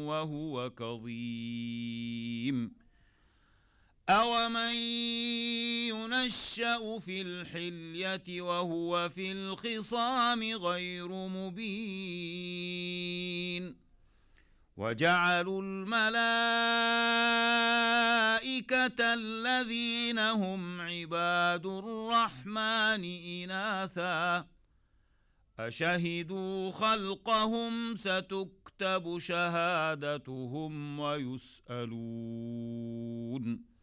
وهو كظيم أومن ينشأ في الحلية وهو في الخصام غير مبين وجعلوا الملائكة الذين هم عباد الرحمن إناثا أشهدوا خلقهم ستكتب شهادتهم ويسألون